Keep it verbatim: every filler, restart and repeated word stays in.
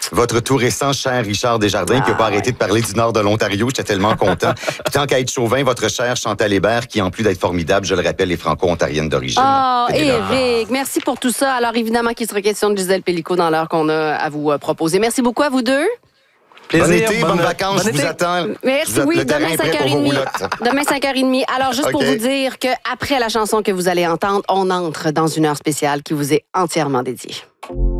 Votre tout récent, cher Richard Desjardins, ah, qui n'a pas ouais. arrêté de parler du nord de l'Ontario. J'étais tellement content. Puis tant qu'à être chauvin, votre chère Chantal Hébert, qui en plus d'être formidable, je le rappelle, est franco-ontarienne d'origine. Oh, Éric, merci pour tout ça. Alors évidemment qu'il sera question de Gisèle Pélicaud dans l'heure qu'on a à vous euh, proposer. Merci beaucoup à vous deux. Plaisir, bon été, bonnes, bonnes vacances, bon je vous attends. Merci, vous oui, demain cinq heures trente. Demain cinq heures trente. Alors, juste okay. pour vous dire qu'après la chanson que vous allez entendre, on entre dans une heure spéciale qui vous est entièrement dédiée.